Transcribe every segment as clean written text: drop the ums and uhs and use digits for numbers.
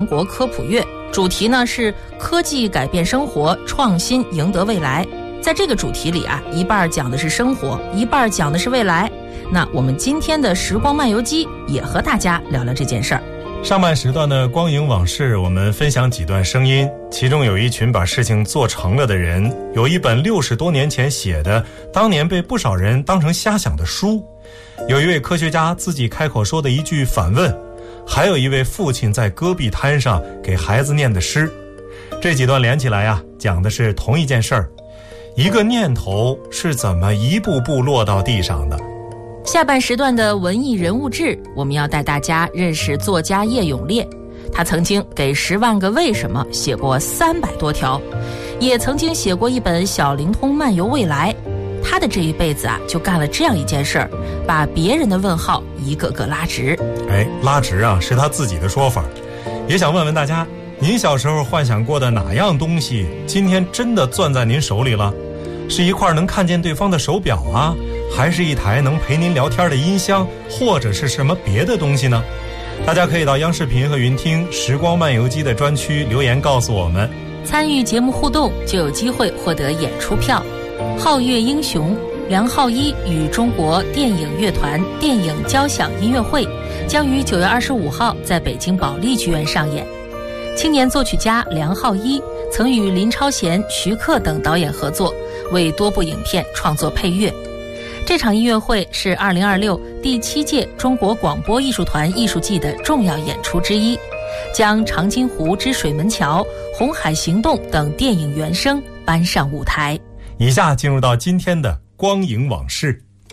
国科普月，主题呢是科技改变生活，创新赢得未来。在这个主题里啊，一半讲的是生活，一半讲的是未来。那我们今天的时光漫游记也和大家聊聊这件事儿。 上半时段的光影往事，我们分享几段声音，其中有一群把事情做成了的人，有一本60多年前写的，当年被不少人当成瞎想的书，有一位科学家自己开口说的一句反问，还有一位父亲在戈壁滩上给孩子念的诗。这几段连起来啊，讲的是同一件事儿，一个念头是怎么一步步落到地上的。 下半时段的文艺人物志，我们要带大家认识作家叶永烈。他曾经给10万个为什么写过300多条，也曾经写过一本小灵通漫游未来。他的这一辈子啊，就干了这样一件事儿，把别人的问号一个个拉直。 拉直啊，是他自己的说法。也想问问大家，您小时候幻想过的哪样东西，今天真的攥在您手里了？是一块能看见对方的手表啊，还是一台能陪您聊天的音箱，或者是什么别的东西呢？大家可以到央视频和云听时光漫游记的专区留言告诉我们。 参与节目互动就有机会获得演出票。皓月英雄梁浩一与中国电影乐团电影交响音乐会将于9月25号在北京保利剧院上演。青年作曲家梁浩一曾与林超贤、徐克等导演合作，为多部影片创作配乐。这场音乐会是2026第7届中国广播艺术团艺术季的重要演出之一，将《长津湖之水门桥》《红海行动》等电影原声搬上舞台。 以下进入到今天的光影往事。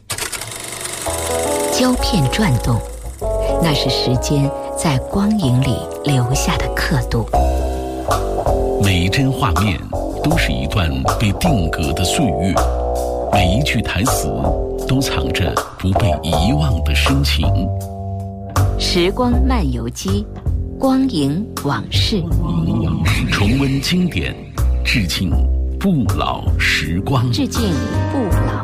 胶片转动，那是时间在光影里留下的刻度。 每一帧画面都是一段被定格的岁月，每一句台词都藏着不被遗忘的深情。 时光漫游记，光影往事， 重温经典，致敬不老时光， 致敬不老